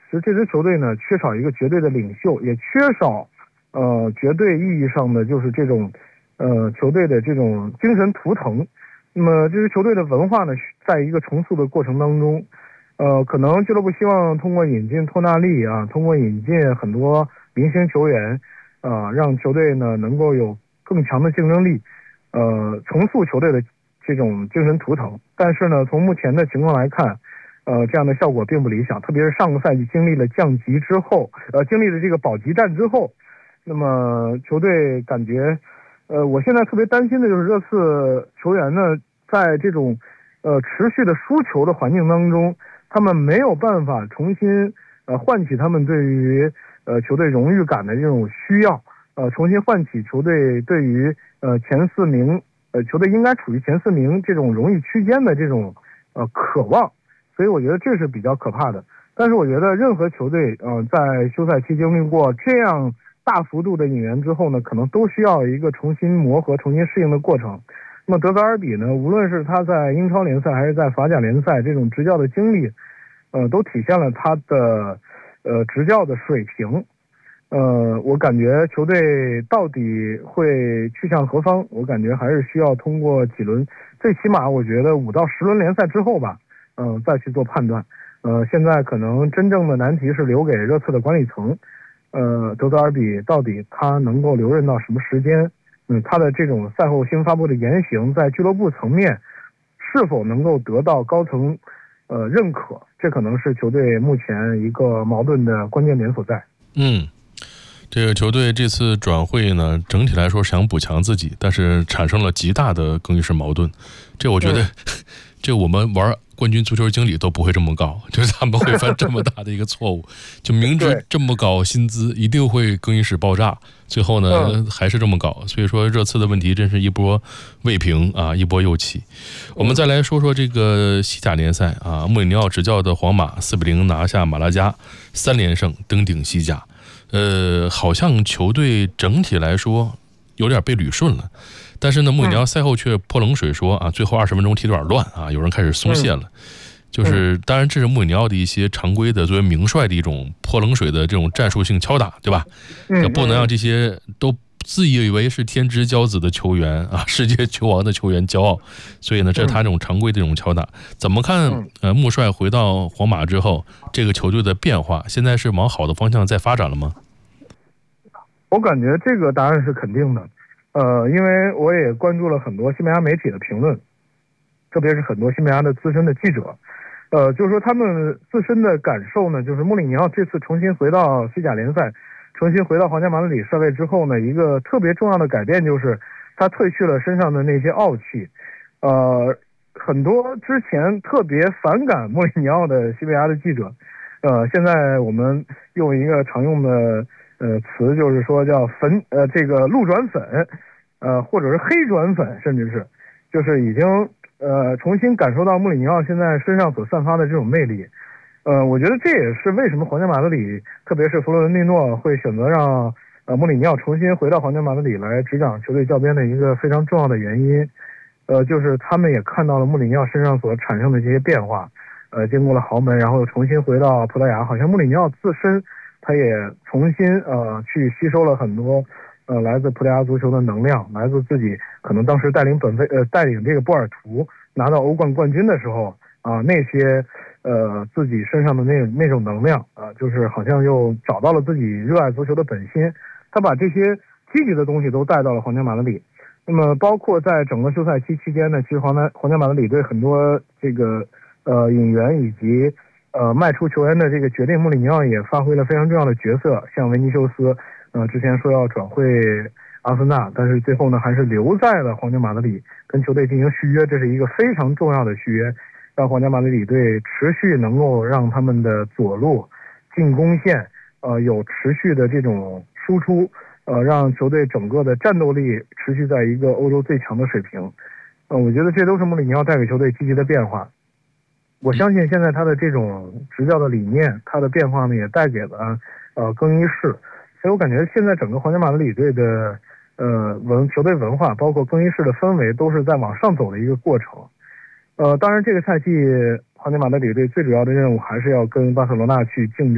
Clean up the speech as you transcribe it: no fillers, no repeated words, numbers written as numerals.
实这支球队呢缺少一个绝对的领袖，也缺少绝对意义上的就是这种球队的这种精神图腾。那么这支球队的文化呢，在一个重塑的过程当中，可能俱乐部希望通过引进托纳利啊，通过引进很多明星球员让球队呢能够有更强的竞争力，重塑球队的这种精神图腾。但是呢，从目前的情况来看，这样的效果并不理想，特别是上个赛季经历了降级之后，经历了这个保级战之后，那么球队感觉，我现在特别担心的就是热刺球员呢，在这种持续的输球的环境当中，他们没有办法重新唤起他们对于球队荣誉感的这种需要，重新唤起球队对于前4名球队应该处于前4名这种荣誉区间的这种渴望。所以我觉得这是比较可怕的。但是我觉得任何球队在休赛期经历过这样大幅度的引援之后呢，可能都需要一个重新磨合、重新适应的过程。那么德泽尔比呢，无论是他在英超联赛还是在法甲联赛这种执教的经历，都体现了他的执教的水平。我感觉球队到底会去向何方，我感觉还是需要通过几轮，最起码我觉得5到10轮联赛之后吧，再去做判断。现在可能真正的难题是留给热刺的管理层。德泽尔比到底他能够留任到什么时间？他的这种赛后新发布的言行，在俱乐部层面是否能够得到高层认可？这可能是球队目前一个矛盾的关键点所在。 这个球队这次转会呢，整体来说想补强自己，但是产生了极大的更衣室矛盾。这我觉得，这我们玩冠军足球经理都不会这么搞，就是他们会犯这么大的一个错误，就明知这么搞薪资一定会更衣室爆炸，最后呢还是这么搞。所以说热刺的问题真是一波未平啊，一波又起。我们再来说说这个西甲联赛啊，穆里尼奥执教的皇马4-0拿下马拉加，3连胜登顶西甲。好像球队整体来说有点被捋顺了，但是呢，穆里尼奥赛后却泼冷水说啊，最后20分钟踢得有点乱啊，有人开始松懈了。就是当然这是穆里尼奥的一些常规的作为名帅的一种泼冷水的这种战术性敲打，对吧？不能让这些都自以为是天之骄子的球员啊，世界球王的球员骄傲。所以呢，这是他这种常规的这种敲打。怎么看穆帅回到皇马之后，这个球队的变化现在是往好的方向在发展了吗？ 我感觉这个答案是肯定的。因为我也关注了很多西班牙媒体的评论，特别是很多西班牙的资深的记者，就是说他们自身的感受呢，就是穆里尼奥这次重新回到西甲联赛，重新回到皇家马德里帅位之后呢，一个特别重要的改变就是他褪去了身上的那些傲气。很多之前特别反感穆里尼奥的西班牙的记者，现在我们用一个常用的词，就是说叫这个路转粉，或者是黑转粉，甚至是就是已经重新感受到穆里尼奥现在身上所散发的这种魅力。我觉得这也是为什么皇家马德里，特别是弗洛伦蒂诺会选择让穆里尼奥重新回到皇家马德里来执掌球队教鞭的一个非常重要的原因。就是他们也看到了穆里尼奥身上所产生的这些变化，经过了豪门，然后重新回到葡萄牙，好像穆里尼奥自身他也重新去吸收了很多来自葡萄牙足球的能量，来自自己可能当时带领这个波尔图拿到欧冠冠军的时候那些自己身上的那种能量就是好像又找到了自己热爱足球的本心，他把这些积极的东西都带到了皇家马德里。那么包括在整个休赛期期间呢，其实皇家马德里对很多这个引援以及卖出球员的这个决定，穆里尼奥也发挥了非常重要的角色。像维尼修斯之前说要转会阿森纳，但是最后呢还是留在了皇家马德里跟球队进行续约，这是一个非常重要的续约，让皇家马德里队持续能够让他们的左路进攻线有持续的这种输出，让球队整个的战斗力持续在一个欧洲最强的水平。我觉得这都是穆里尼奥带给球队积极的变化。我相信现在他的这种执教的理念，他的变化呢也带给了更衣室，所以我感觉现在整个皇家马德里队的球队文化，包括更衣室的氛围，都是在往上走的一个过程。当然这个赛季皇家马德里队最主要的任务还是要跟巴塞罗那去竞争。